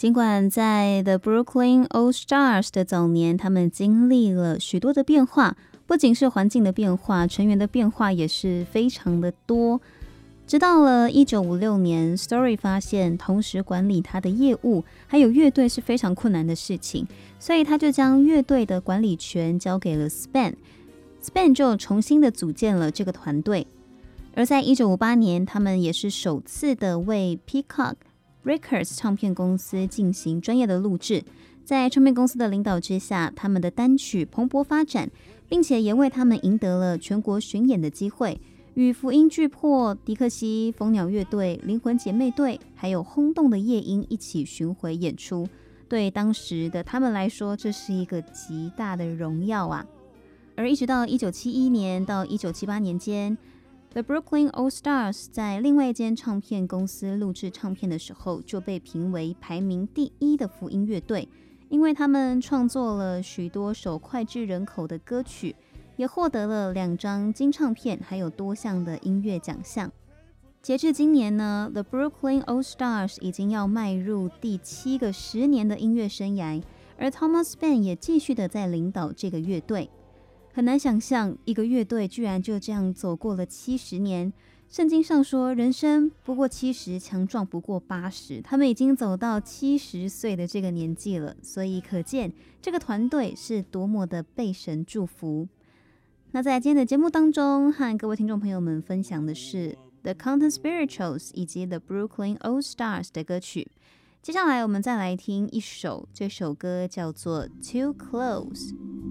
尽管在 The Brooklyn All Stars 的早年，他们经历了许多的变化，不仅是环境的变化，成员的变化也是非常的多。直到了1956年 Story 发现同时管理他的业务还有乐队是非常困难的事情，所以他就将乐队的管理权交给了 Span 就重新的组建了这个团队。而在1958年，他们也是首次的为 Peacock Records 唱片公司进行专业的录制。在唱片公司的领导之下，他们的单曲蓬勃发展，并且也为他们赢得了全国巡演的机会，与福音巨破、迪克西、蜂鸟乐队、灵魂姐妹队还有轰动的夜莺一起巡回演出。对当时的他们来说，这是一个极大的荣耀啊！而一直到1971年到1978年间， The Brooklyn All Stars 在另外一间唱片公司录制唱片的时候，就被评为排名第1的福音乐队，因为他们创作了许多首脍炙人口的歌曲，也获得了2张金唱片，还有多项的音乐奖项。截至今年呢， The Brooklyn All Stars 已经要迈入第7个10年的音乐生涯，而 Thomas Span 也继续的在领导这个乐队。很难想象一个乐队居然就这样走过了70年。圣经上说人生不过70，强壮不过80，他们已经走到70岁的这个年纪了，所以可见这个团队是多么的被神祝福。那在今天的节目当中，和各位听众朋友们分享的是 The Compton Spirituals 以及 The Brooklyn All Stars 的歌曲。接下来我们再来听一首，这首歌叫做 Too Close。